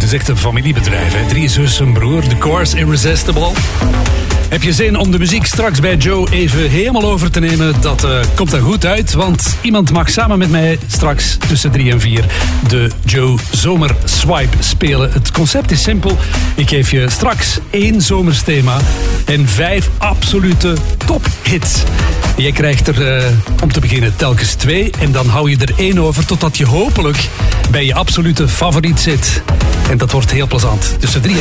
is echt een familiebedrijf. Hè? 3 zus en broer, The Course Irresistible. Heb je zin om de muziek straks bij Joe even helemaal over te nemen? Dat komt er goed uit, want iemand mag samen met mij straks tussen 3 en 4 de Joe Zomer Swipe spelen. Het concept is simpel. Ik geef je straks 1 zomersthema en 5 absolute tophits. Jij krijgt er om te beginnen telkens 2 en dan hou je er 1 over totdat je hopelijk bij je absolute favoriet zit. En dat wordt heel plezant. Tussen 3 en